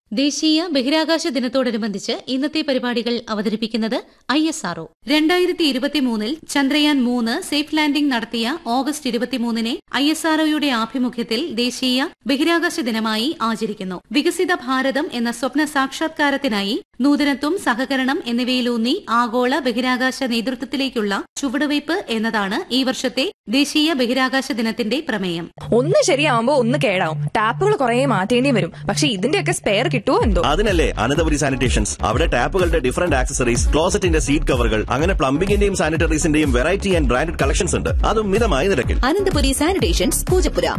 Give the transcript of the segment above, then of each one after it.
ദേശീയ ബഹിരാകാശ ദിനത്തോടനുബന്ധിച്ച് ഇന്നത്തെ പരിപാടികൾ അവതരിപ്പിക്കുന്നത് ISRO. 2023 ചന്ദ്രയാൻ 3 സേഫ് ലാൻഡിംഗ് നടത്തിയ ഓഗസ്റ്റ് 23 ISROയുടെ ആഭിമുഖ്യത്തിൽ ദേശീയ ബഹിരാകാശ ദിനമായി ആചരിക്കുന്നു. വികസിത ഭാരതം എന്ന സ്വപ്ന സാക്ഷാത്കാരത്തിനായി നൂതനത്വം, സഹകരണം എന്നിവയിലൂന്നി ആഗോള ബഹിരാകാശ നേതൃത്വത്തിലേക്കുള്ള ചുവടുവയ്പ് എന്നതാണ് ഈ വർഷത്തെ ദേശീയ ബഹിരാകാശ ദിനത്തിന്റെ പ്രമേയം. ഒന്ന് ശരിയാവുമ്പോ ഒന്ന് കേടാവും, ടാപ്പുകൾ കുറെ മാറ്റേണ്ടി വരും. പക്ഷെ ഇതിന്റെയൊക്കെ സ്പെയർ കിട്ടുമോ എന്തോ. അതിനല്ലേ അനന്തപുരി സാനിറ്റേഷൻസ്. അവിടെ ടാപ്പുകളുടെ ഡിഫറന്റ് ആക്സസറീസ്, ക്ലോസറ്റിന്റെ സീറ്റ് കവറുകൾ, അങ്ങനെ പ്ലംബിംഗിന്റെയും സാനിറ്ററീസിന്റെയും വെറൈറ്റി ആൻഡ് ബ്രാൻഡഡ് കളക്ഷൻസ് ഉണ്ട്. അതും മിതമായ നിരക്കിൽ. അനന്തപുരി സാനിറ്റേഷൻസ്, പൂജപ്പുര.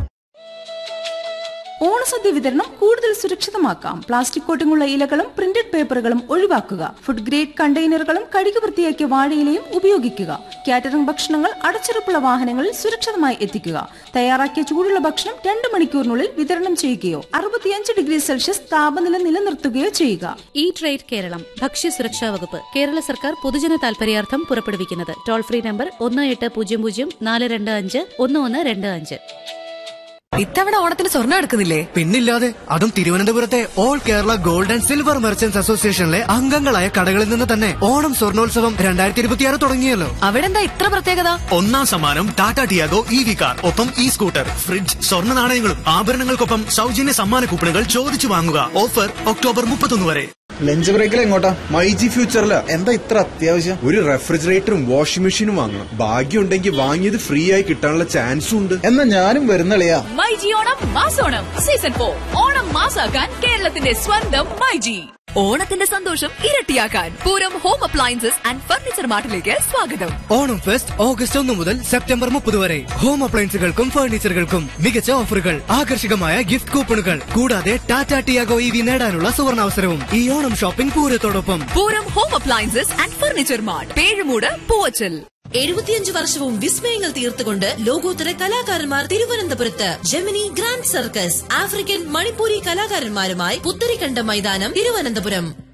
ഓണസദ്യ വിതരണം കൂടുതൽ സുരക്ഷിതമാക്കാം. പ്ലാസ്റ്റിക് കോട്ടിങ്ങുള്ള ഇലകളും പ്രിന്റഡ് പേപ്പറുകളും ഒഴിവാക്കുക. ഫുഡ് ഗ്രേഡ് കണ്ടെയ്നറുകളും കഴുകി വൃത്തിയാക്കിയ വാഴയിലയും ഉപയോഗിക്കുക. കാറ്ററിംഗ് ഭക്ഷണങ്ങൾ അടച്ചുറപ്പുള്ള വാഹനങ്ങളിൽ സുരക്ഷിതമായി എത്തിക്കുക. തയ്യാറാക്കിയ ചൂടുള്ള ഭക്ഷണം 2 മണിക്കൂറിനുള്ളിൽ വിതരണം ചെയ്യുകയോ 65 ഡിഗ്രി സെൽഷ്യസ് താപനില നിലനിർത്തുകയോ ചെയ്യുക. ഈറ്റ് റൈറ്റ് കേരളം, ഭക്ഷ്യസുരക്ഷാ വകുപ്പ്, കേരള സർക്കാർ പൊതുജന താൽപര്യാർത്ഥം പുറപ്പെടുവിക്കുന്നത്. Toll free number 1800-425-1125. ഇത്തവണ ഓണത്തിന് സ്വർണ്ണം എടുക്കുന്നില്ലേ? പിന്നില്ലാതെ, അതും തിരുവനന്തപുരത്തെ all Kerala gold and silver merchants അസോസിയേഷനിലെ അംഗങ്ങളായ കടകളിൽ നിന്ന് തന്നെ ഓണം സ്വർണോത്സവം 2026 തുടങ്ങിയല്ലോ. അവിടെ എന്താ ഇത്ര പ്രത്യേകത? 1ാം സമ്മാനം ടാറ്റ ടിയാഗോ EV കാർ, ഒപ്പം സ്കൂട്ടർ, ഫ്രിഡ്ജ്, സ്വർണ്ണ നാണയങ്ങളും ആഭരണങ്ങൾക്കൊപ്പം സൗജന്യ സമ്മാന കൂപ്പണുകൾ ചോദിച്ചു വാങ്ങുക. ഓഫർ ഒക്ടോബർ 31 വരെ. ലഞ്ച് ബ്രേക്കിൽ എങ്ങോട്ടാ? മൈജി ഫ്യൂച്ചറില്. എന്താ ഇത്ര അത്യാവശ്യം? ഒരു റെഫ്രിജറേറ്ററും വാഷിംഗ് മെഷീനും വാങ്ങണം. ഭാഗ്യം ഉണ്ടെങ്കിൽ വാങ്ങിയത് ഫ്രീ ആയി കിട്ടാനുള്ള ചാൻസും ഉണ്ട്. എന്നാ ഞാനും വരുന്നളിയാ. മൈജി ഓണം മാസോണം സീസൺ 4. ഓണം മാസാക്കാൻ കേരളത്തിന്റെ സ്വന്തം മൈജി. ഓണത്തിന്റെ സന്തോഷം ഇരട്ടിയാക്കാൻ Pooram home appliances and furniture മാർട്ടിലേക്ക് സ്വാഗതം. ഓണം ഫെസ്റ്റ് ഓഗസ്റ്റ് 1 മുതൽ സെപ്റ്റംബർ 30 വരെ. ഹോം അപ്ലയൻസുകൾക്കും ഫർണിച്ചറുകൾക്കും മികച്ച ഓഫറുകൾ, ആകർഷകമായ ഗിഫ്റ്റ് കൂപ്പണുകൾ, കൂടാതെ ടാറ്റ ടിയാഗോ EV നേടാനുള്ള സുവർണാവസരവും ഈ Onam shopping പൂരത്തോടൊപ്പം. Pooram home appliances and furniture mart, Pezhumoodu, Poovachal. 75 വർഷവും വിസ്മയങ്ങൾ തീർത്തുകൊണ്ട് ലോകോത്തര കലാകാരന്മാർ തിരുവനന്തപുരത്ത്. Gemini grand circus African Manipuri കലാകാരന്മാരുമായി Putharikandam മൈതാനം, തിരുവനന്തപുരം.